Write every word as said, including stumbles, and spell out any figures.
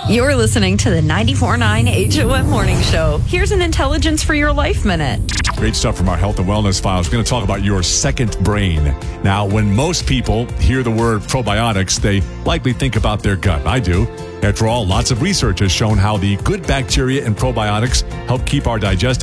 You're listening to the ninety-four point nine H O M Morning Show. Here's an Intelligence for Your Life Minute. Great stuff from our health and wellness files. We're going to talk about your second brain. Now, when most people hear the word probiotics, they likely think about their gut. I do. After all, lots of research has shown how the good bacteria and probiotics help keep our digestive